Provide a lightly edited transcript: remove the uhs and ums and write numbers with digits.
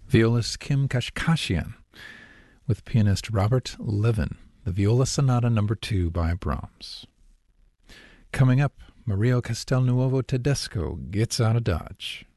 Violist Kim Kashkashian with pianist Robert Levin, the Viola Sonata No. 2 by Brahms. Coming up, Mario Castelnuovo Tedesco gets out of Dodge.